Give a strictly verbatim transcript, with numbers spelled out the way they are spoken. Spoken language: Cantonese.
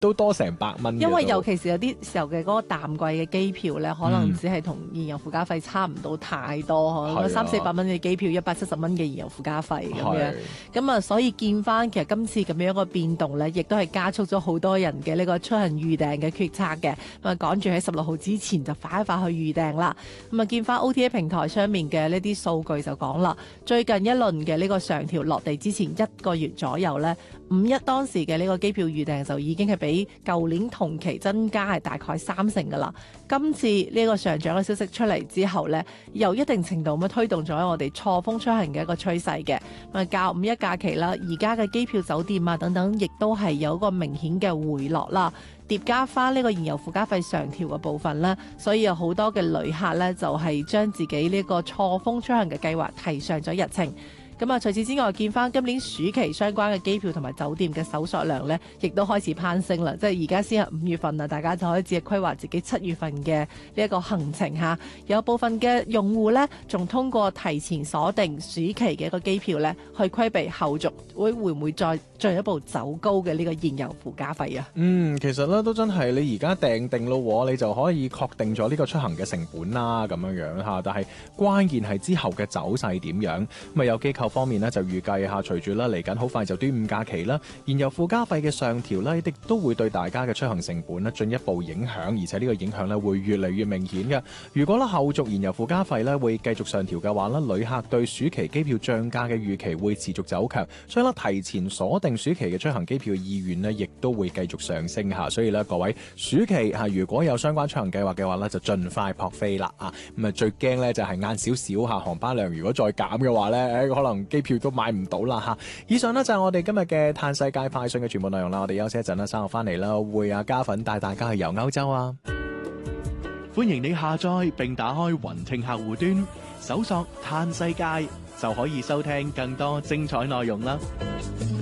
都多成百蚊嘅都。 因為尤其是有啲時候嘅嗰個淡季嘅機票咧，可能只係同燃油附加費差唔到太多，可能三四百蚊嘅機票，一百七十蚊嘅燃油附加費咁樣。咁啊，所以見翻其實今次咁樣一個變動咧，亦都係加速咗好多人嘅呢個出行預訂嘅決策嘅。咁啊，趕住喺十六號之前就快一快去預訂啦。咁啊，見翻 O T A 平台上面嘅呢啲數據就講啦，最近一輪嘅呢個上調落地之前一個月左右咧，五一當時嘅呢個機票預訂就已經係比舊年同期增加係大概三成㗎啦。今次呢個上漲嘅消息出嚟之後呢，有一定程度咁推動咗我哋錯峰出行嘅一個趨勢嘅。咁較五一假期啦，而家嘅機票、酒店啊等等，亦都係有一個明顯嘅回落啦。疊加翻呢個燃油附加費上調嘅部分啦，所以有好多嘅旅客呢，就係將自己呢個錯峰出行嘅計劃提上咗日程。咁啊，除此之外，見翻今年暑期相關嘅機票同埋酒店嘅搜索量呢，亦都開始攀升啦。即係而家先係五月份啦，大家就開始規劃自己七月份嘅呢一個行程嚇。有部分嘅用戶呢，仲通過提前鎖定暑期嘅一個機票呢，去規避後續會會唔會再進一步走高嘅呢個燃油附加費啊？ 嗯，其實咧都真係你而家訂定咯，你就可以確定咗呢個出行嘅成本啦，咁樣樣嚇。但係關鍵係之後嘅走勢點樣？咁啊有機構方面咧就預計下，隨住咧嚟緊好快就端午假期啦，燃油附加費嘅上調咧，亦都會對大家嘅出行成本咧進一步影響，而且呢個影響咧會越嚟越明顯嘅。如果咧後續燃油附加費咧會繼續上調嘅話咧，旅客對暑期機票漲價嘅預期會持續走強，所以咧提前鎖定暑期嘅出行機票意願咧，亦都會繼續上升下。所以咧各位暑期嚇如果有相關出行計劃嘅話咧，就盡快撲飛啦啊！咁啊最驚咧就係晏少少嚇航班量如果再減嘅話咧，誒可能機票都買唔到啦嚇。以上呢就係我哋今日嘅嘆世界快訊嘅全部內容啦。我哋休息一陣啦，稍後翻嚟啦，會阿嘉粉帶大家去遊歐洲啊！ 歡迎你下載並打開雲聽客戶端，搜索嘆世界就可以收聽更多精彩內容啦。